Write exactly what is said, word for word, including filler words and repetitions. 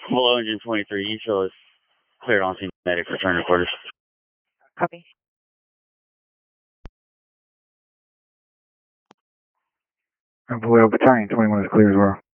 Hello, engine twenty-three, you show us cleared on scene medic return reporters. Copy. Well, battalion twenty-one is clear as well.